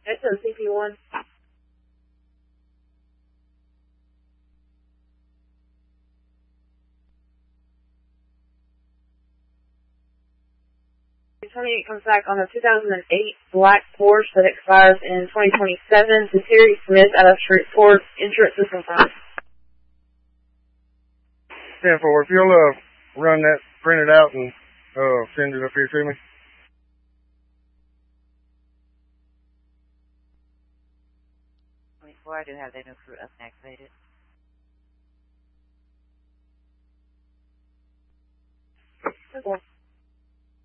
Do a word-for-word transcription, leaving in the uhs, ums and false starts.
That's a C P one. twenty-eight comes back on a two thousand eight black Porsche that expires in twenty twenty-seven to Terry Smith out of Shreveport Insurance System Fund. ten four, if you'll uh, run that, print it out, and uh, send it up here to me. twenty-four, I do have that new crew up and activated. Okay.